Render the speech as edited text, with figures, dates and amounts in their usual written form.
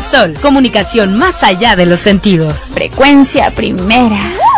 Sol, comunicación más allá de los sentidos. Frecuencia primera.